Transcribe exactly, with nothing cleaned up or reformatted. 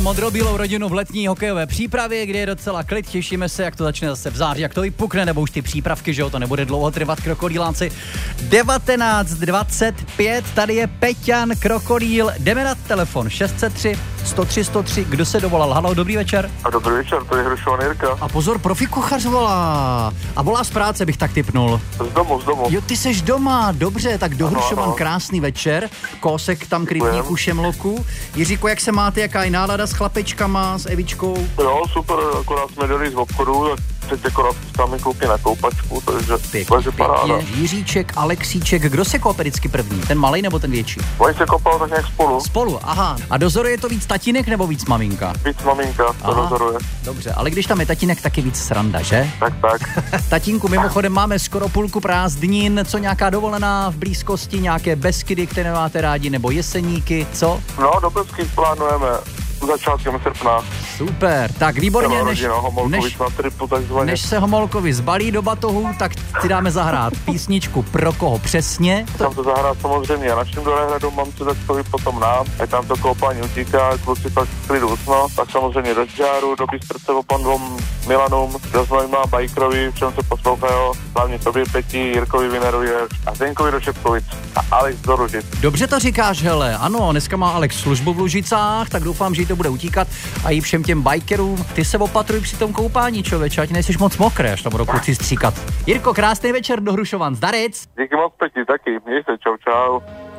Modrobílou rodinu v letní hokejové přípravě, kde je docela klid, těšíme se, jak to začne zase v září, jak to vypukne, nebo už ty přípravky, že jo, to nebude dlouho trvat, krokodýlánci. devatenáct dvacet pět, tady je Peťan Krokodýl, jdeme na telefon šest set tři sto tři sto tři, kdo se dovolal? Halo, dobrý večer. A dobrý večer, to je Hrušovan Jirka. A pozor, profi kuchař volá. A volá z práce, bych tak tipnul. Z domu, z domu. Jo, ty seš doma, dobře, tak do Ano, Hrušovan, ano. krásný večer, kousek tam krytníku šemloku. Jiříku, jak se máte, jaká je nálada s chlapečkama, s Evičkou? Jo, super, akorát jsme jeli z obchodu, tak teď akorát tam koupí na koupačku, takže Pěkně, takže paráda. pěkně. Jiříček, Alexíček, kdo se kope vždycky první? Ten malej nebo ten větší? Oni se kopal tak nějak spolu. Spolu, aha. A dozoruje to víc tatínek nebo víc maminka? Víc maminka, to Aha. dozoruje. Dobře, ale když tam je tatínek, tak je víc sranda, že? Tak, tak. Tatínku, mimochodem máme skoro půlku prázdnin, co nějaká dovolená v blízkosti, nějaké Beskydy, které máte rádi, nebo Jeseníky, co? No, do Beskyt plánujeme začátkem srpna. Super, tak výborně, Celá než, rodina Homolkovič než, na tripu takzvaně. než se Homolkovi zbalí do batohu, tak si dáme zahrát písničku Pro koho přesně. Tam to zahrát samozřejmě na našem Dolehradu, mám si takový potom nám, a tam to koupání utíká, kluci pak v klidu usno, tak samozřejmě do Žďáru, do Bystrce, opan dvom Milanům, do Znojma, Bajkrovi, všem se poslouchají, hlavně tobě Peti, Jirkovi Vinerovi a Zdenkovi do Šepkovic a Alex do Ružic. Dobře to říkáš, hele, ano, dneska má Alex službu v Lužicách, tak doufám, že jí to bude utíkat a i všem těm bikerům. Ty se opatruj při tom koupání, člověče, ať nejsiš moc mokrý, až tam budou kluci stříkat. Jirko, krásný večer do Hrušovan, zdarec! Díky moc Peti, taky, měj se, čau, čau.